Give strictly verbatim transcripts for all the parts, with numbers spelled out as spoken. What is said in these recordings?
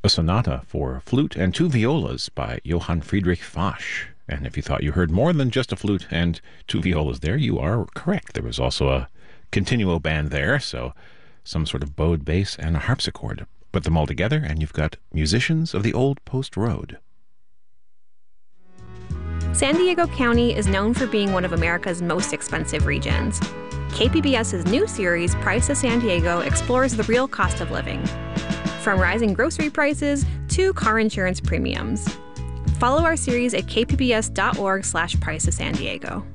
a sonata for flute and two violas by Johann Friedrich Fasch. And if you thought you heard more than just a flute and two violas there, you are correct. There was also a continuo band there, so some sort of bowed bass and a harpsichord. Put them all together, and you've got Musicians of the Old Post Road. San Diego County is known for being one of America's most expensive regions. KPBS's new series, Price of San Diego, explores the real cost of living, from rising grocery prices to car insurance premiums. Follow our series at kpbs.org slash Price of San Diego.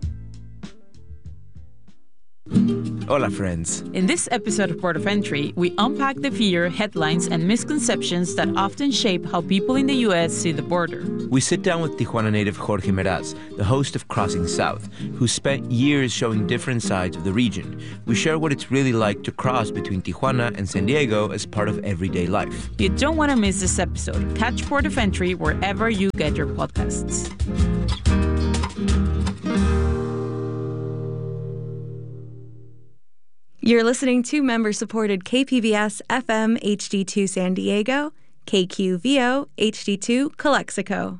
Hola, friends. In this episode of Port of Entry, we unpack the fear, headlines, and misconceptions that often shape how people in the U S see the border. We sit down with Tijuana native Jorge Meraz, the host of Crossing South, who spent years showing different sides of the region. We share what it's really like to cross between Tijuana and San Diego as part of everyday life. You don't want to miss this episode. Catch Port of Entry wherever you get your podcasts. You're listening to member-supported K P B S F M H D two San Diego, K Q V O H D two Calexico.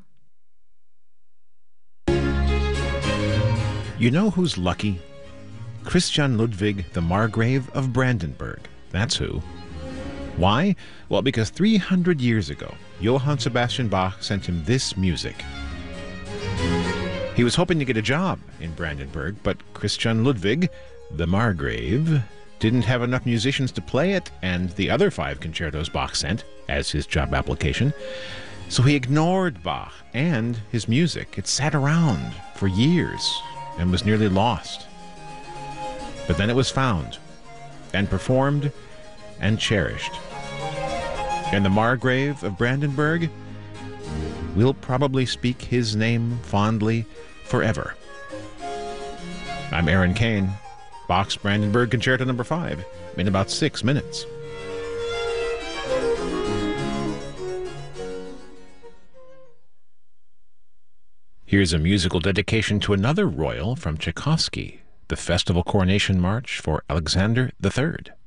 You know who's lucky? Christian Ludwig the Margrave of Brandenburg. That's who. Why? Well, because three hundred years ago, Johann Sebastian Bach sent him this music. He was hoping to get a job in Brandenburg, but Christian Ludwig the Margrave didn't have enough musicians to play it and the other five concertos Bach sent as his job application. So he ignored Bach and his music. It sat around for years and was nearly lost. But then it was found and performed and cherished. And the Margrave of Brandenburg, we'll probably speak his name fondly forever. I'm Aaron Kane. Bach's Brandenburg Concerto Number five in about six minutes. Here's a musical dedication to another royal from Tchaikovsky, the Festival Coronation March for Alexander the Third.